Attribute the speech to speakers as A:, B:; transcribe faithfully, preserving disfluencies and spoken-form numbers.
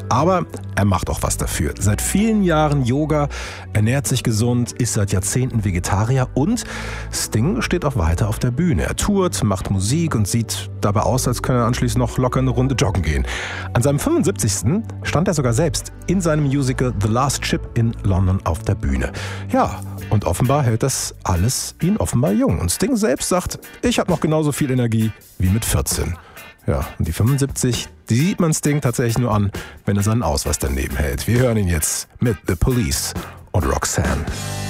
A: Aber er macht auch was dafür. Seit vielen Jahren Yoga, ernährt sich gesund, ist seit Jahrzehnten Vegetarier und Sting steht auch weiter auf der Bühne. Er tourt, macht Musik und sieht dabei aus, als könne er anschließend noch locker eine Runde joggen gehen. An seinem fünfundsiebzigsten stand er sogar selbst in seinem Musical The Last Ship in London auf der Bühne. Ja, und offenbar hält das alles ihn offenbar jung. Und Sting selbst sagt, ich habe noch genauso viel Energie wie mit vierzehn. Ja, und die fünfundsiebzig, die sieht man Sting tatsächlich nur an, wenn er seinen Ausweis daneben hält. Wir hören ihn jetzt mit The Police und Roxanne.